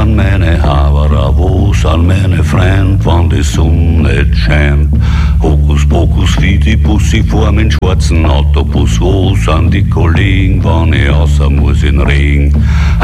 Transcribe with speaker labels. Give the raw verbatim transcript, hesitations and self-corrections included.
Speaker 1: sind meine Haberer, wo sind meine Freund, wann die Sonne scheint? Hokus pokus, fidi Pussy vor meinem schwarzen Autobus, wo sind die Kollegen, wann ich außer muss in Regen?